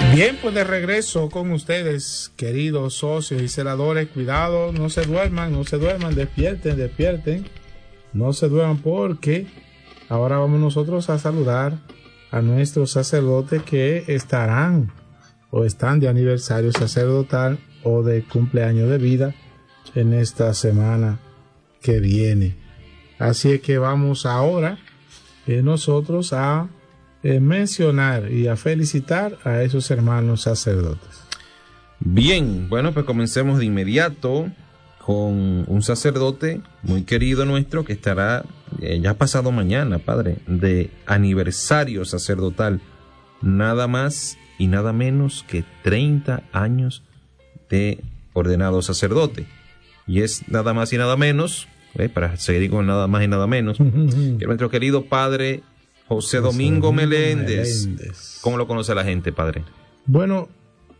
Bien, pues de regreso con ustedes, queridos socios y celadores. Cuidado, no se duerman, despierten. No se duerman porque ahora vamos nosotros a saludar a nuestros sacerdotes que estarán o están de aniversario sacerdotal o de cumpleaños de vida en esta semana que viene. Así es que vamos ahora nosotros a mencionar y a felicitar a esos hermanos sacerdotes. Bien, bueno, pues comencemos de inmediato con un sacerdote muy querido nuestro que estará ya pasado mañana, padre, de aniversario sacerdotal, nada más y nada menos que 30 años de ordenado sacerdote. Y es nada más y nada menos, para seguir con nada más y nada menos, que nuestro querido padre José Domingo Meléndez. ¿Cómo lo conoce la gente, padre? Bueno,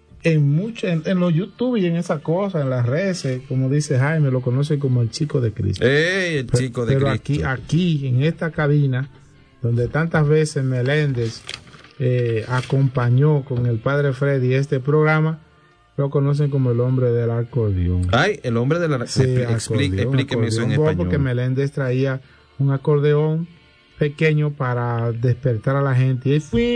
en los YouTube y en esas cosas, en las redes, como dice Jaime, lo conoce como el Chico de Cristo. Chico de Cristo. Pero aquí, en esta cabina, donde tantas veces Meléndez acompañó con el padre Freddy este programa, lo conocen como el hombre del acordeón. El hombre del acordeón. Sí, explíqueme eso en español. Porque Meléndez traía un acordeón pequeño para despertar a la gente. Y con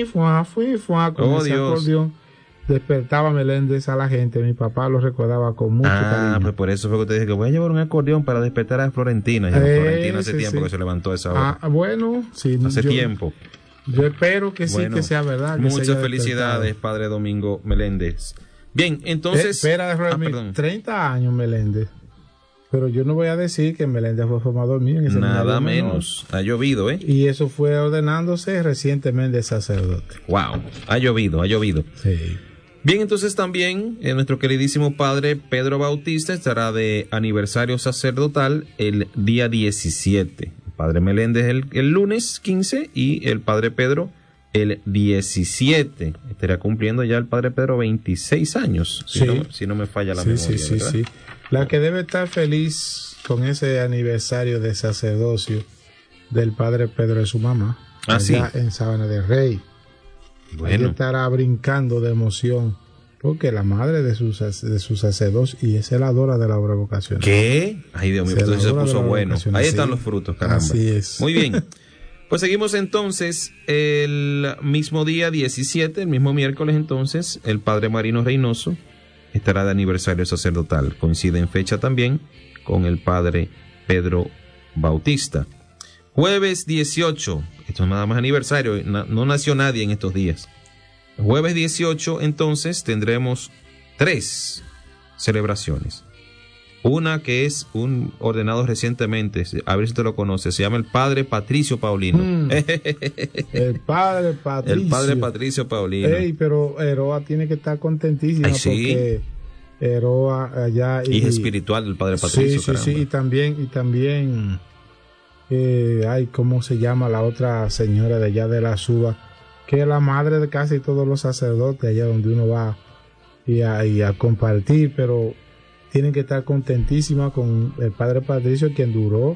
ese acordeón despertaba Meléndez a la gente. Mi papá lo recordaba con mucho cariño. Pues por eso fue que te dije que voy a llevar un acordeón para despertar a Florentina. Y Florentina hace tiempo que se levantó esa hora. Bueno, sí. Hace tiempo. Yo espero que sí, que sea verdad. Muchas felicidades, padre Domingo Meléndez. Bien, entonces... Espera, 30 años Meléndez. Pero yo no voy a decir que Meléndez fue formador mío en ese nada menos. Ha llovido, Y eso fue ordenándose recientemente sacerdote. Wow, ha llovido. Sí. Bien, entonces también nuestro queridísimo padre Pedro Bautista estará de aniversario sacerdotal el día 17. El padre Meléndez el lunes 15 y el padre Pedro el 17. Estará cumpliendo ya el padre Pedro 26 años, si no me falla la memoria. Sí. La que debe estar feliz con ese aniversario de sacerdocio del padre Pedro es su mamá, allá en Sabana del Rey. Bueno. Ella estará brincando de emoción porque la madre de su sacerdocio y es celadora de la obra vocacional. ¿Qué? Ay, Dios mío, entonces se puso bueno. Ahí están los frutos, caramba. Así es. Muy bien. Pues seguimos entonces el mismo día 17, el mismo miércoles entonces, el padre Marino Reynoso estará de aniversario sacerdotal. Coincide en fecha también con el padre Pedro Bautista. Jueves 18, esto es nada más aniversario, no nació nadie en estos días. Jueves 18 entonces tendremos 3 celebraciones. Una que es un ordenado recientemente, a ver si te lo conoces, se llama el padre Patricio Paulino. El padre Patricio. El padre Patricio Paulino. Pero Eroa tiene que estar contentísima porque Eroa allá... Hija espiritual del padre Patricio. Sí, y también ¿cómo se llama la otra señora de allá de la Suba? Que es la madre de casi todos los sacerdotes allá donde uno va y a compartir, pero... Tienen que estar contentísimas con el padre Patricio, quien duró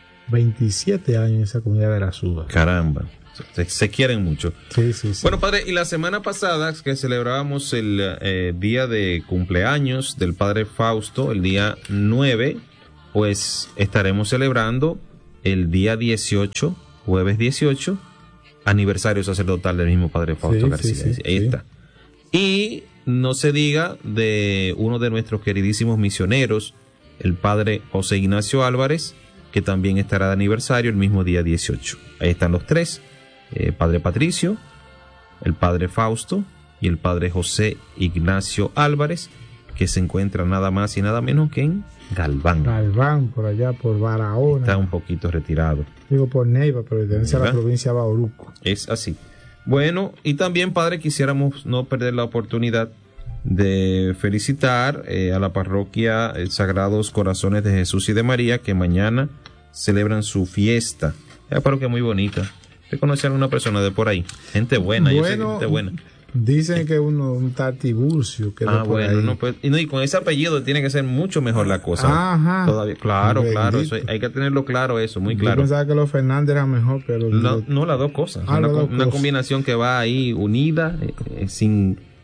27 años en esa comunidad de la Suba. Caramba, se quieren mucho. Sí. Bueno, padre, y la semana pasada que celebrábamos el día de cumpleaños del padre Fausto, el día 9, pues estaremos celebrando el día 18, jueves 18, aniversario sacerdotal del mismo padre Fausto García. Ahí está. Y... no se diga de uno de nuestros queridísimos misioneros, el padre José Ignacio Álvarez, que también estará de aniversario el mismo día 18. Ahí están los 3, padre Patricio, el padre Fausto y el padre José Ignacio Álvarez, que se encuentra nada más y nada menos que en Galván. Por allá, por Barahona. Está un poquito retirado. Digo por Neiva, pero pertenece a la provincia de Bauruco. Es así. Bueno, y también, padre, quisiéramos no perder la oportunidad de felicitar a la parroquia Sagrados Corazones de Jesús y de María, que mañana celebran su fiesta. Es una parroquia muy bonita. ¿Usted conoce a alguna persona de por ahí? Gente buena, yo sé que gente buena. Dicen que un tal Tiburcio. Que bueno, no, pues, y con ese apellido tiene que ser mucho mejor la cosa. Ajá. Todavía, claro, eso, hay que tenerlo claro, eso, muy claro. Yo pensaba que los Fernández eran mejor, pero... No, las dos cosas. Una combinación que va ahí unida, sin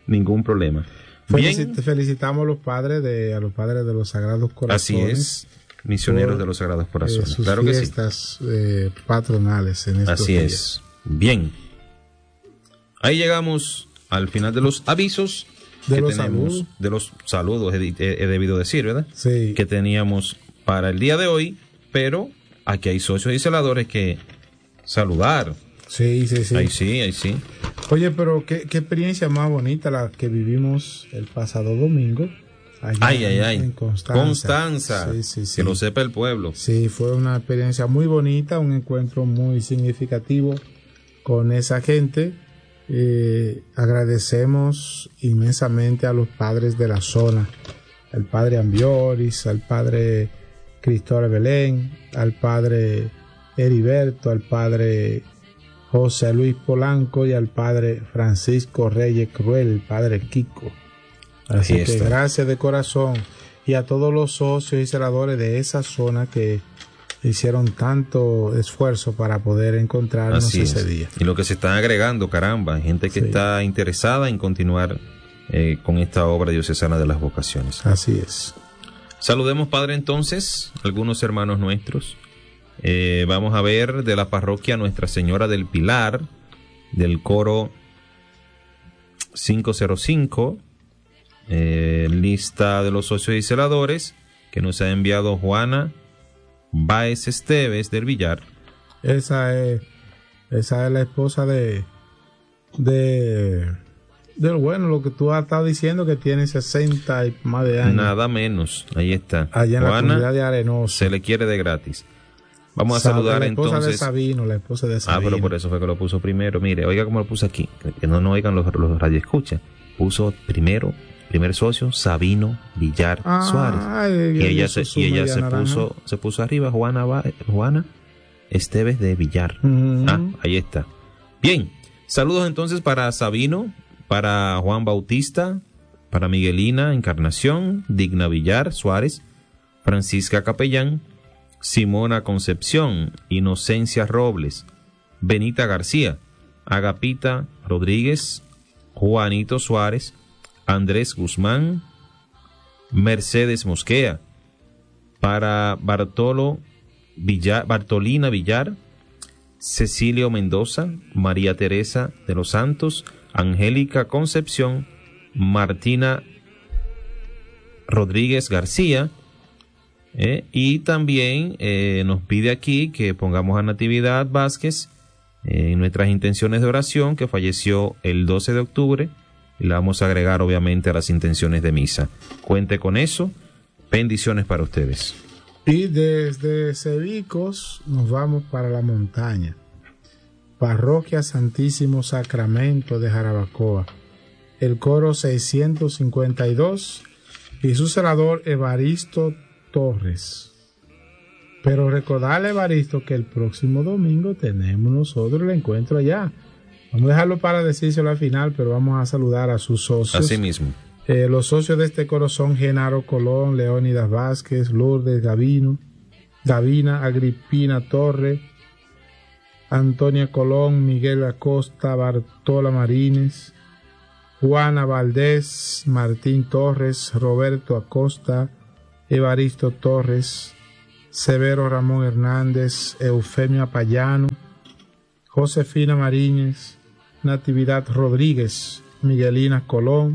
ningún problema. Bien, Felicitamos a los padres de los Sagrados Corazones. Así es, misioneros de los Sagrados Corazones. Sus claro que sí. fiestas patronales en estos Así días. es. Bien. Ahí llegamos al final de los avisos De que los tenemos, saludos. de los saludos, he debido decir, ¿verdad? Sí. Que teníamos para el día de hoy, pero aquí hay socios y celadores que saludar. Sí. Ahí sí. Oye, pero qué experiencia más bonita la que vivimos el pasado domingo. Allá en Constanza. Sí. Que lo sepa el pueblo. Sí, fue una experiencia muy bonita, un encuentro muy significativo con esa gente. Agradecemos inmensamente a los padres de la zona, al padre Ambioris, al padre Cristóbal Belén, al padre Heriberto, al padre José Luis Polanco y al padre Francisco Reyes Cruel, el padre Kiko. Así que gracias de corazón, y a todos los socios y celadores de esa zona que hicieron tanto esfuerzo para poder encontrarnos ese día. Y lo que se están agregando, caramba, gente que está interesada en continuar con esta obra diocesana de las vocaciones. Así es. Saludemos, padre, entonces, algunos hermanos nuestros. Vamos a ver de la parroquia Nuestra Señora del Pilar, del coro 505, lista de los socios y celadores que nos ha enviado Juana Báez Esteves del Villar. Esa es la esposa del bueno, lo que tú has estado diciendo, que tiene 60 y más de años. Nada menos, ahí está. Allá en Juana, la comunidad de Arenoso. se le quiere de gratis. Vamos a saludar entonces. La esposa de Sabino. Pero por eso fue que lo puso primero. Mire, oiga cómo lo puso aquí, que no oigan los radioescuchas. Puso primer socio, Sabino Villar Suárez. Y ella se puso arriba, Juana Esteves de Villar. Ahí está. Bien, saludos entonces para Sabino, para Juan Bautista, para Miguelina Encarnación, Digna Villar Suárez, Francisca Capellán, Simona Concepción, Inocencia Robles, Benita García, Agapita Rodríguez, Juanito Suárez, Andrés Guzmán, Mercedes Mosquea, para Bartolina Villar, Cecilio Mendoza, María Teresa de los Santos, Angélica Concepción, Martina Rodríguez García, y también nos pide aquí que pongamos a Natividad Vázquez en nuestras intenciones de oración, que falleció el 12 de octubre, y la vamos a agregar obviamente a las intenciones de misa. Cuente con eso. Bendiciones para ustedes. Y desde Cebicos nos vamos para la montaña. Parroquia Santísimo Sacramento de Jarabacoa. El coro 652 y su celador Evaristo Torres. Pero recordarle, Evaristo, que el próximo domingo tenemos nosotros el encuentro allá. Vamos a dejarlo para decírselo al final, pero vamos a saludar a sus socios. Así mismo. Los socios de este coro son Genaro Colón, Leónidas Vázquez, Lourdes Gavina, Agripina Torre, Antonia Colón, Miguel Acosta, Bartola Marínez, Juana Valdés, Martín Torres, Roberto Acosta, Evaristo Torres, Severo Ramón Hernández, Eufemia Payano, Josefina Mariñez, Natividad Rodríguez, Miguelina Colón,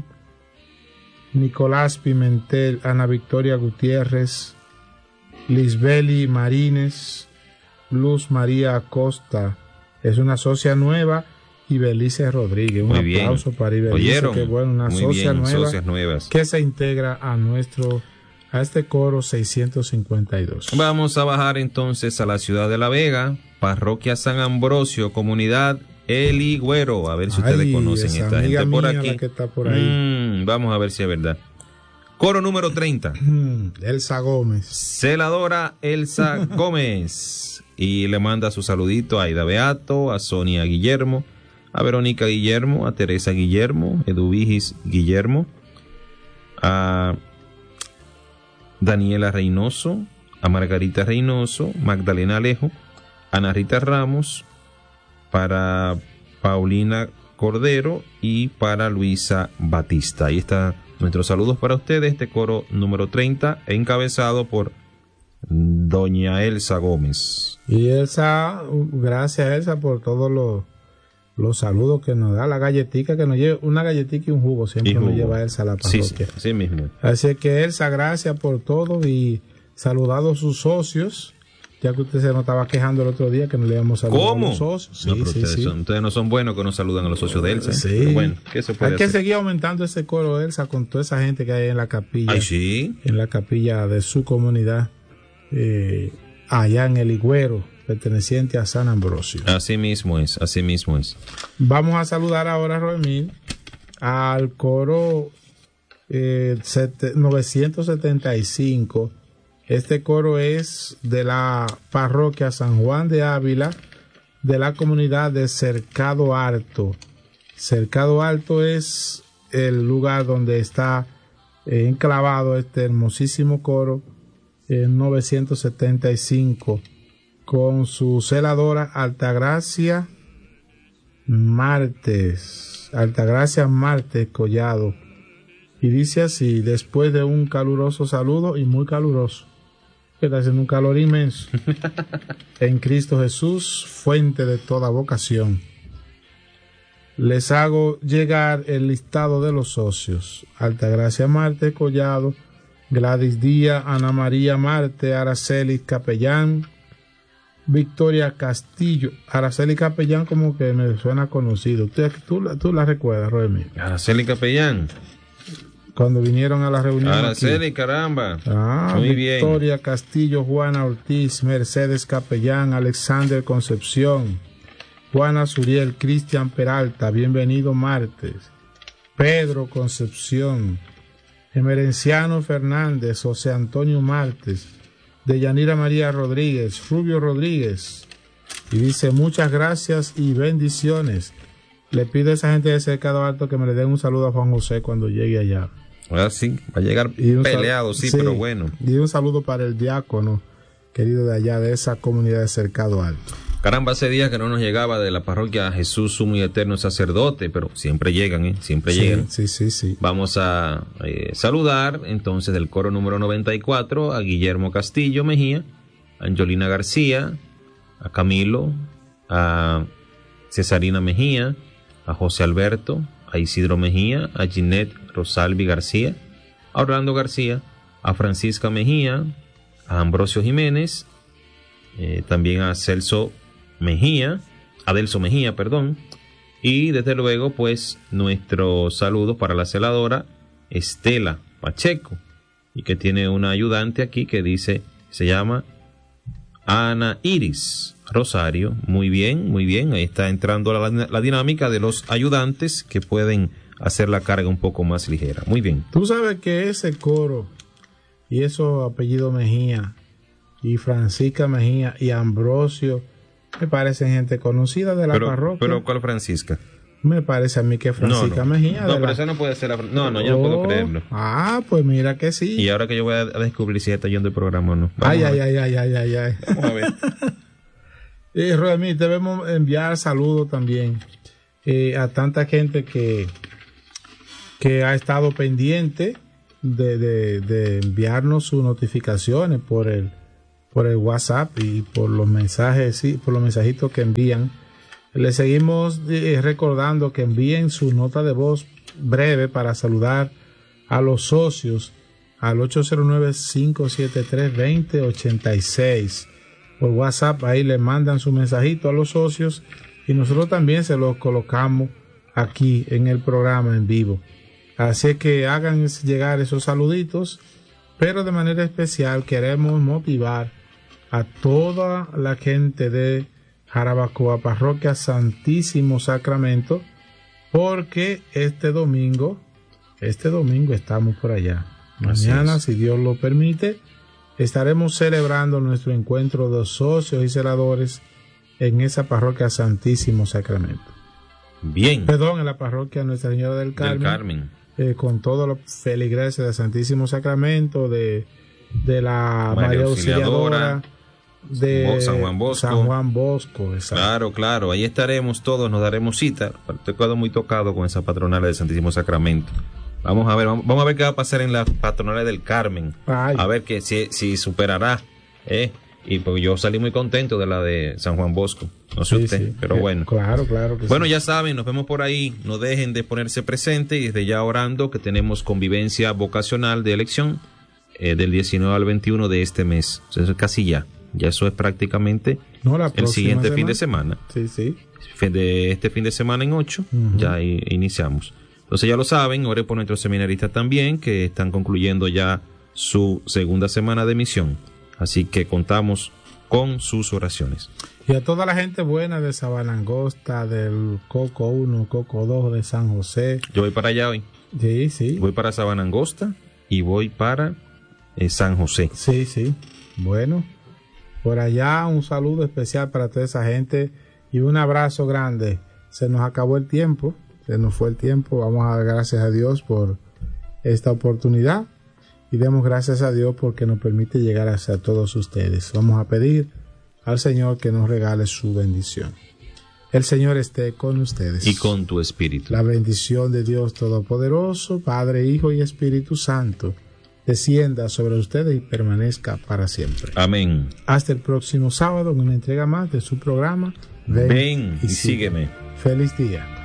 Nicolás Pimentel, Ana Victoria Gutiérrez, Lisbeli Marínez, Luz María Acosta, es una socia nueva, y Belice Rodríguez. Un muy aplauso bien. Para Ibelice, que bueno, una muy socia bien, nueva socias nuevas que se integra a este coro 652. Vamos a bajar entonces a la ciudad de La Vega, parroquia San Ambrosio, comunidad El Higüero. A ver si ustedes conocen esta gente por aquí. La que está por ahí. Vamos a ver si es verdad. Coro número 30. Elsa Gómez. Celadora Elsa Gómez. Y le manda su saludito a Aida Beato, a Sonia Guillermo, a Verónica Guillermo, a Teresa Guillermo, Eduvigis Guillermo, a Daniela Reynoso, a Margarita Reynoso, Magdalena Alejo, Ana Rita Ramos, para Paulina Cordero y para Luisa Batista. Ahí está nuestros saludos para ustedes, este coro número 30, encabezado por doña Elsa Gómez. Y Elsa, gracias Elsa por todos los saludos que nos da, la galletica que nos lleva, una galletica y un jugo siempre nos lleva Elsa a la parroquia. Sí, así mismo. Así que Elsa, gracias por todo y saludado a sus socios, ya que usted se nos estaba quejando el otro día que no le íbamos a saludar a los socios. Sí, no, pero sí, ustedes no son buenos que nos saludan a los socios de Elsa. Sí. Pero bueno, ¿qué se puede hacer? Que seguir aumentando ese coro Elsa con toda esa gente que hay en la capilla. Ay, sí. En la capilla de su comunidad, allá en el Higüero, perteneciente a San Ambrosio. Así mismo es. Vamos a saludar ahora, Roemil, al coro 975. Este coro es de la parroquia San Juan de Ávila, de la comunidad de Cercado Alto. Cercado Alto es el lugar donde está enclavado este hermosísimo coro en 975 con su celadora Altagracia Martes Collado, y dice así: después de un caluroso saludo, y muy caluroso, que está haciendo un calor inmenso, en Cristo Jesús, fuente de toda vocación, les hago llegar el listado de los socios: Altagracia Marte Collado, Gladys Díaz, Ana María Marte, Araceli Capellán, Victoria Castillo. Araceli Capellán como que me suena conocido. ¿Tú la recuerdas, Roemil? Araceli Capellán. Cuando vinieron a la reunión. Araceli, caramba. Muy bien. Victoria Castillo, Juana Ortiz, Mercedes Capellán, Alexander Concepción, Juana Suriel, Cristian Peralta, bienvenido Martes, Pedro Concepción, Emerenciano Fernández, José Antonio Martes, Deyanira María Rodríguez, Rubio Rodríguez, y dice: muchas gracias y bendiciones. Le pido a esa gente de Cercado Alto que me le den un saludo a Juan José cuando llegue allá. Ahora sí, va a llegar peleado, sí, pero bueno. Y un saludo para el diácono querido de allá, de esa comunidad de Cercado Alto. Caramba, hace días que no nos llegaba de la parroquia Jesús Sumo y Eterno Sacerdote, pero siempre llegan, siempre llegan. Sí. Vamos a saludar entonces del coro número 94 a Guillermo Castillo Mejía, a Angelina García, a Camilo, a Cesarina Mejía, a José Alberto, a Isidro Mejía, a Ginette Rosalvi García, a Orlando García, a Francisca Mejía, a Ambrosio Jiménez, también a Adelso Mejía, y desde luego pues nuestros saludos para la celadora Estela Pacheco, y que tiene una ayudante aquí que se llama Ana Iris Rosario. Muy bien, ahí está entrando la dinámica de los ayudantes que pueden hacer la carga un poco más ligera. Muy bien. Tú sabes que ese coro y esos apellidos Mejía y Francisca Mejía y Ambrosio me parecen gente conocida de la parroquia. Pero ¿cuál Francisca? Me parece a mí que Francisca Mejía. No, pero esa no puede ser yo no puedo creerlo. Pues mira que sí. Y ahora que yo voy a descubrir si está yendo el programa o no. Ay. Vamos a ver. Roemil, debemos enviar saludos también a tanta gente que ha estado pendiente de enviarnos sus notificaciones por el WhatsApp y por los mensajes, por los mensajitos que envían. Les seguimos recordando que envíen su nota de voz breve para saludar a los socios al 809-573-2086 por WhatsApp. Ahí le mandan su mensajito a los socios y nosotros también se los colocamos aquí en el programa en vivo. Así que hagan llegar esos saluditos, pero de manera especial queremos motivar a toda la gente de Jarabacoa, parroquia Santísimo Sacramento, porque este domingo estamos por allá. Mañana, si Dios lo permite, estaremos celebrando nuestro encuentro de socios y celadores en esa parroquia Santísimo Sacramento. Bien. Perdón, en la parroquia Nuestra Señora del Carmen. Con todos los feligreses del Santísimo Sacramento, de la María Auxiliadora, de San Juan Bosco. San Juan Bosco, exacto. Claro, ahí estaremos todos, nos daremos cita. Te quedo muy tocado con esa patronal del Santísimo Sacramento. Vamos a ver qué va a pasar en las patronales del Carmen. Ay. A ver que si superará, y pues yo salí muy contento de la de San Juan Bosco, no sé usted, pero bueno. Claro que bueno, sí. Ya saben, nos vemos por ahí, no dejen de ponerse presente y desde ya orando que tenemos convivencia vocacional de elección del 19 al 21 de este mes. Eso es casi ya eso es prácticamente el siguiente fin de semana. Sí. De este fin de semana en 8, ya iniciamos. Entonces ya lo saben, ore por nuestros seminaristas también, que están concluyendo ya su segunda semana de misión. Así que contamos con sus oraciones. Y a toda la gente buena de Sabana Angosta, del Coco 1, Coco 2, de San José. Yo voy para allá hoy. Sí. Voy para Sabana Angosta y voy para San José. Sí. Bueno, por allá un saludo especial para toda esa gente y un abrazo grande. Se nos acabó el tiempo, se nos fue el tiempo. Vamos a dar gracias a Dios por esta oportunidad. Y demos gracias a Dios porque nos permite llegar hacia todos ustedes. Vamos a pedir al Señor que nos regale su bendición. El Señor esté con ustedes. Y con tu espíritu. La bendición de Dios Todopoderoso, Padre, Hijo y Espíritu Santo, descienda sobre ustedes y permanezca para siempre. Amén. Hasta el próximo sábado en una entrega más de su programa. Ven y sígueme. Feliz día.